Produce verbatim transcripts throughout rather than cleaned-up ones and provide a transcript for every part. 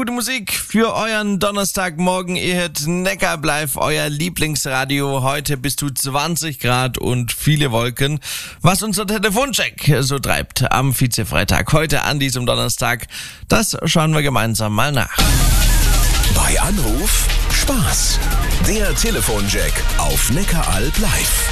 Gute Musik für euren Donnerstagmorgen. Ihr hört Neckar Live, euer Lieblingsradio. Heute bis zu zwanzig Grad und viele Wolken. Was unser Telefoncheck so treibt am Vizefreitag heute an diesem Donnerstag, das schauen wir gemeinsam mal nach. Bei Anruf Spaß. Der Telefoncheck auf Neckaralb Live.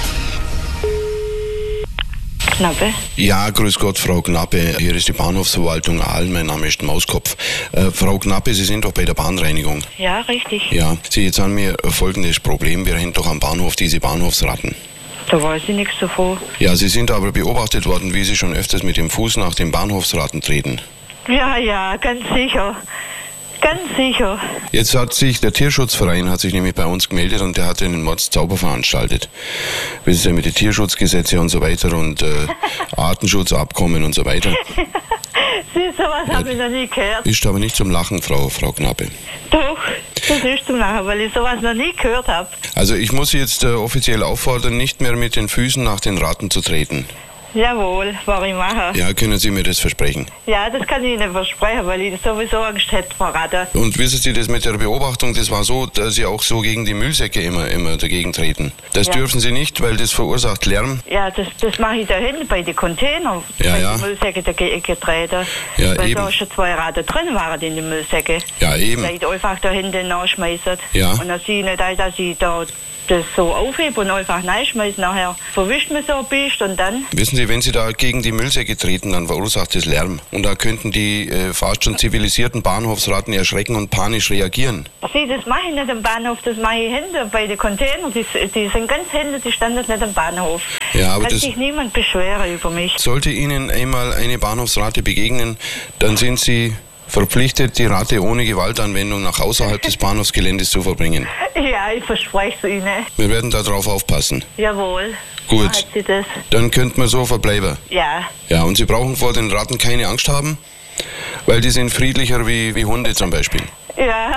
Knappe? Ja, grüß Gott, Frau Knappe. Hier ist die Bahnhofsverwaltung Aal. Mein Name ist Mauskopf. Äh, Frau Knappe, Sie sind doch bei der Bahnreinigung. Ja, richtig. Ja, Sie, jetzt haben wir folgendes Problem. Wir haben doch am Bahnhof diese Bahnhofsratten. Da weiß ich nichts davon. Ja, Sie sind aber beobachtet worden, wie Sie schon öfters mit dem Fuß nach den Bahnhofsratten treten. Ja, ja, ganz sicher. Ganz sicher. Jetzt hat sich der Tierschutzverein hat sich nämlich bei uns gemeldet und der hat einen Mordszauber veranstaltet. Wissen Sie, mit den Tierschutzgesetzen und so weiter und äh, Artenschutzabkommen und so weiter. Sie, sowas ja, habe ich noch nie gehört. Ist aber nicht zum Lachen, Frau, Frau Knappe. Doch, das ist zum Lachen, weil ich sowas noch nie gehört habe. Also ich muss Sie jetzt äh, offiziell auffordern, nicht mehr mit den Füßen nach den Ratten zu treten. Jawohl, was ich mache. Ja, können Sie mir das versprechen? Ja, das kann ich Ihnen versprechen, weil ich sowieso Angst hätte vor Ratten. Und wissen Sie, das mit der Beobachtung, das war so, dass Sie auch so gegen die Müllsäcke immer, immer dagegen treten. Das ja. dürfen Sie nicht, weil das verursacht Lärm. Ja, das, das mache ich da hinten bei den Containern, ja, bei ja. den Müllsäcken dagegen getreten. Ja, weil eben. da schon zwei Ratten drin waren in den Müllsäcken. Ja, eben. Weil ich einfach da hinten nachschmeißen. Ja. Und dann sehe ich nicht, dass ich da das so aufhebe und einfach reinschmeiße. Nachher verwischt man so ein bisschen und dann... Wissen Sie, wenn Sie da gegen die Müllsäcke treten, dann verursacht das Lärm. Und da könnten die äh, fast schon zivilisierten Bahnhofsratten erschrecken und panisch reagieren. Sie, das mache ich nicht am Bahnhof, das mache ich hinten bei den Containern. Die, die sind ganz hinten, die standen nicht am Bahnhof. Ja, aber kann das sich niemand beschweren über mich. Sollte Ihnen einmal eine Bahnhofsratte begegnen, dann sind Sie verpflichtet, die Ratte ohne Gewaltanwendung nach außerhalb des Bahnhofsgeländes zu verbringen. Ja, ich verspreche es Ihnen. Wir werden darauf aufpassen. Jawohl. Gut. Hat sie das? Dann könnten wir so verbleiben. Ja. Ja, und Sie brauchen vor den Ratten keine Angst haben, weil die sind friedlicher wie, wie Hunde zum Beispiel. Ja.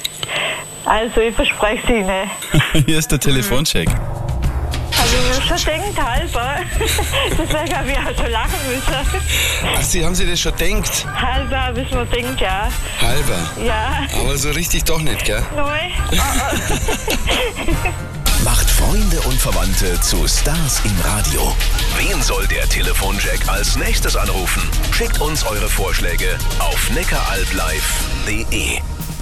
Also, ich verspreche es Ihnen. Hier ist der Telefoncheck. Habe ich mir schon gedacht, halber. Deswegen habe ich auch so lachen müssen. Ach, Sie haben sich das schon gedacht? Halber habe ich mir gedacht, ja. Halber? Ja. Aber so richtig doch nicht, gell? Nein. Oh, oh. Macht Freunde und Verwandte zu Stars im Radio. Wen soll der Telefoncheck als nächstes anrufen? Schickt uns eure Vorschläge auf neckaralblive punkt de.